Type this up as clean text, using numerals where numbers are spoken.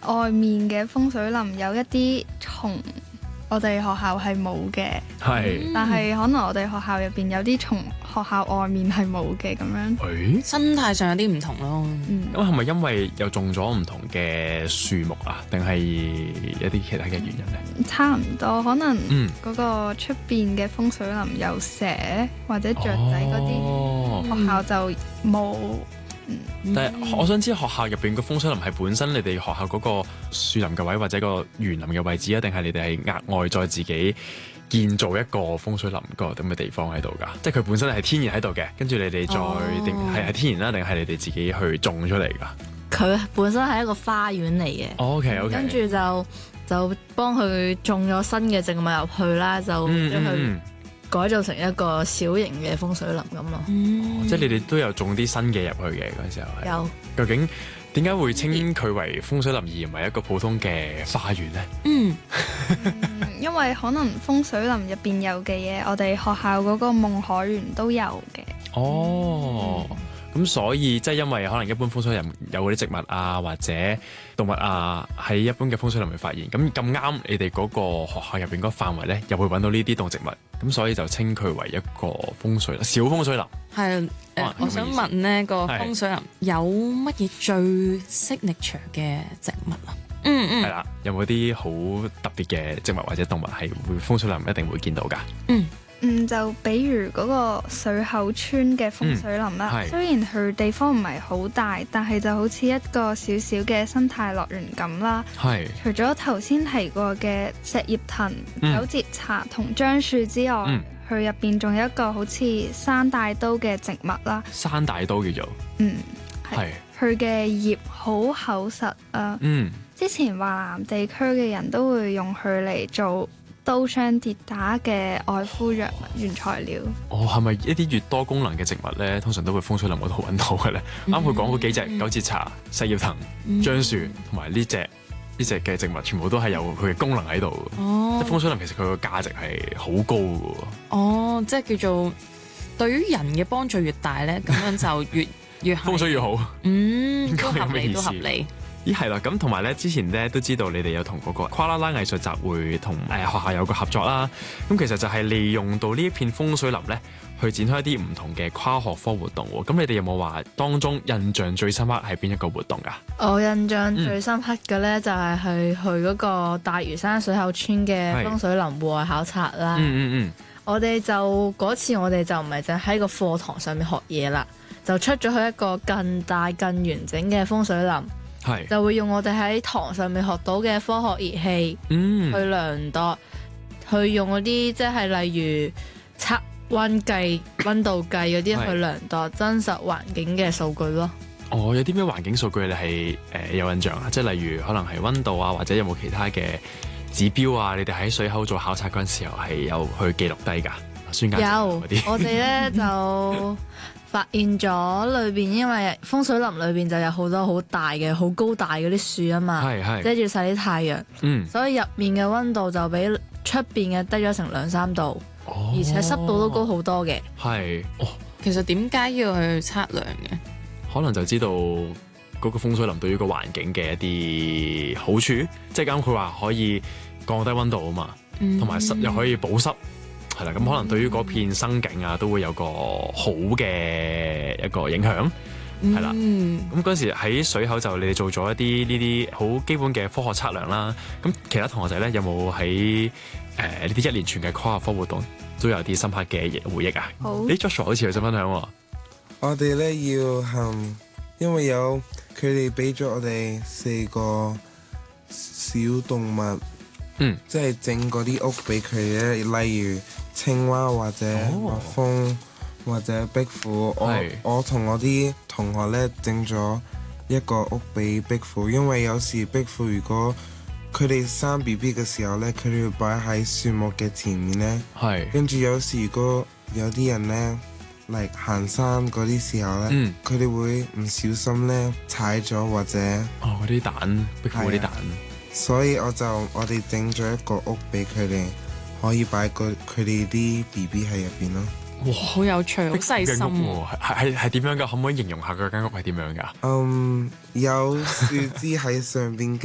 外面嘅風水林有一啲蟲，我哋學校係冇嘅， 係， 但係可能我哋學校入邊有啲從學校外面係冇嘅咁樣。 誒， 生態上有啲唔同咯。 咁係咪因為又種咗唔同嘅樹木啊，定係一啲其他嘅原因咧？ 差唔多，可能嗰個出邊嘅風水林有蛇或者雀仔嗰啲，學校就冇。 但係我想知學校入邊個風水林係本身你哋學校嗰個樹林嘅位或者個園林嘅位置啊，定係你哋係額外再自己建造一個風水林個咁嘅地方喺度㗎？即係佢本身係天然喺度嘅，跟住你哋再定係天然啦，定係你哋自己去種出嚟㗎？ 佢本身係一個花園嚟嘅。 OK， 跟住就幫佢種咗新嘅植物入去啦，就將佢改造成一個小型嘅風水林咁咯。 即係你哋都有種啲新嘅入去嘅嗰陣時候係。 有。 究竟點解會稱佢為風水林而唔係一個普通嘅花園呢？ 因為可能風水林入邊有嘅嘢，我哋學校嗰個夢海園都有嘅。 哦。咁所以即係因為可能一般風水林有嗰啲植物啊或者動物啊喺一般嘅風水林會發現，咁咁啱你哋嗰個學校入邊嗰個範圍咧又會揾到呢啲動植物，咁所以就稱佢為一個風水林，小風水林。 係我想問呢個風水林有乜嘢最 signature 嘅植物啊？ 係啦，有冇啲好特別嘅植物或者動物係會風水林一定會見到㗎？ 就比如嗰個水口村嘅風水林啦，雖然佢地方唔係好大，但係就好似一個小小嘅生態樂園咁啦。除咗頭先提過嘅石葉藤、九節茶同樟樹之外，佢入邊仲有一個好似山大刀嘅植物啦。 山大刀叫做係佢嘅葉好厚實啊。之前華南地區嘅人都會用佢嚟做刀槍跌打嘅外敷藥物原材料。 係咪一啲越多功能嘅植物咧，通常都會風水林嗰度揾到嘅咧？啱佢講嗰幾隻九節茶、石葉藤、樟樹同埋呢隻嘅植物，全部都係有佢嘅功能喺度。即係風水林其實佢個價值係好高嘅。 即係叫做對於人嘅幫助越大咧，咁樣就越風水越好。 都合理，都合理。 咦係啦，咁同埋咧，之前咧都知道你哋有同嗰個跨啦啦藝術集會同學校有個合作啦。咁其實就係利用到呢一片風水林咧，去展開一啲唔同嘅跨學科活動。咁你哋有冇話當中印象最深刻係邊一個活動㗎？ 我印象最深刻嘅咧就係去嗰個大嶼山水口村嘅風水林戶外考察啦。我哋就嗰次我哋就唔係淨喺個課堂上面學嘢啦，就出咗去一個更大更完整嘅風水林。就會用我哋喺堂上面學到嘅科學儀器去量度，去用嗰啲即係例如測溫計、溫度計嗰啲去量度真實環境嘅數據咯。 有啲咩環境數據你係有印象啊？即係例如可能係溫度啊，或者有冇其他嘅指標啊？你哋喺水口做考察嗰陣時候係有去記錄低㗎？酸鹼值嗰啲。 我哋咧就發現咗裏邊，因為風水林裏邊就有好多好大嘅、好高大嗰啲樹啊嘛，遮住晒啲太陽，所以入面嘅溫度就比出邊嘅低咗成2-3度，而且濕度都高好多嘅。 其實點解要去測量嘅？ 可能就知道嗰個風水林對於個環境嘅一啲好處，即係啱佢話可以降低溫度啊嘛，同埋濕又可以保濕。係啦，咁可能對於嗰片生境啊，都會有個好嘅一個影響，係啦。咁嗰時喺水口就你哋做咗一啲呢啲好基本嘅科學測量啦。咁其他同學仔咧有冇喺呢啲一連串嘅跨學科活動都有啲深刻嘅回憶啊？Joshua 好似有想分享喎。 我哋咧要因為有佢哋俾咗我哋4個小動物，即係整嗰啲屋俾佢咧，例如青蛙或者蜜蜂或者壁虎。我同我啲同學咧整咗一個屋俾壁虎，因為有時壁虎如果佢哋生 BB 嘅時候咧，佢哋會擺喺樹木嘅前面咧，跟住有時如果有啲人咧嚟行山嗰啲時候咧，佢哋會唔小心咧踩咗或者嗰啲蛋，壁虎嗰啲蛋。 所以我哋整咗一個屋俾佢哋，可以擺佢哋啲 BB 喺入邊咯。 哇，好有趣，好細心喎！係點樣㗎？可唔可以形容下嗰間屋係點樣㗎？ 有樹枝喺上邊。